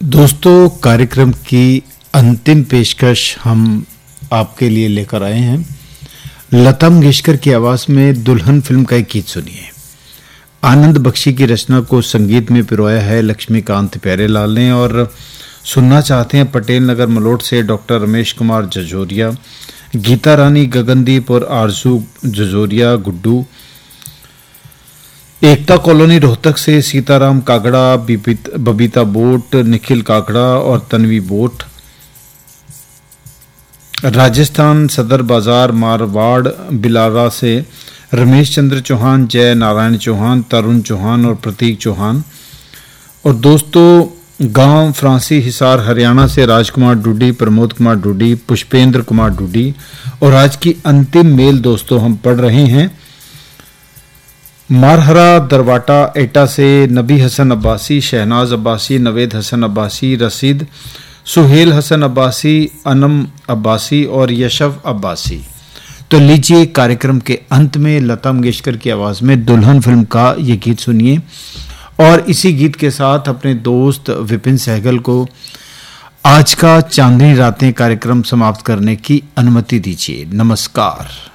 दोस्तों, कार्यक्रम की अंतिम पेशकश हम आपके लिए लेकर आए हैं। लता मंगेशकर की आवाज में दुल्हन फिल्म का एक गीत सुनिए। आनंद बख्शी की रचना को संगीत में पिरोया है लक्ष्मीकांत प्यारेलाल ने और सुनना चाहते हैं पटेल नगर मलोट से डॉक्टर रमेश कुमार जजोरिया, गीता रानी गगनदीप और आरजू जजोरिया गुड्डू, एकता कॉलोनी रोहतक से सीताराम कागड़ा, बबीता बोट, निखिल कागड़ा और तन्वी बोट, राजस्थान सदर बाजार मारवाड़ बिलारा से रमेश चंद्र चौहान, जय नारायण चौहान, तरुण चौहान और प्रतीक चौहान। और दोस्तों, गांव फ्रांसी हिसार हरियाणा से राजकुमार डूडी, प्रमोद कुमार डूडी, पुष्पेंद्र कुमार डूडी। और आज की अंतिम मेल दोस्तों हम पढ़ रहे हैं मारहरा दरवाटा एटा से नबी हसन अब्बासी, शहनाज अब्बासी, नवेद हसन अब्बासी, रसीद सुहेल हसन अब्बासी, अनम अब्बासी और यशव अब्बासी। तो लीजिए कार्यक्रम के अंत में लता मंगेशकर की आवाज में दुल्हन फिल्म का ये गीत सुनिए और इसी गीत के साथ अपने दोस्त विपिन सहगल को आज का चांदनी रातें कार्यक्रम समाप्त करने की अनुमति दीजिए। नमस्कार।